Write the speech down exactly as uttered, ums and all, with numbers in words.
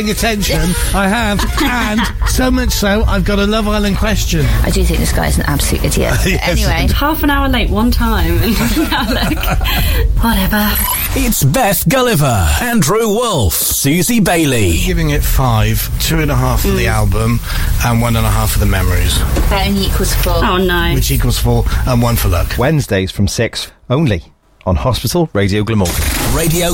attention. I have, and so much so, I've got a Love Island question. I do think this guy is an absolute idiot. Yes. Anyway, half an hour late one time, and now look, whatever. It's Beth Gulliver, Andrew Wolfe, Susie Bailey. Giving it five, two and a half for Mm. the album, and one and a half for the memories, that only equals four. Oh no. which equals four, and one for luck. Wednesdays from six, only on Hospital Radio Glamorgan. Radio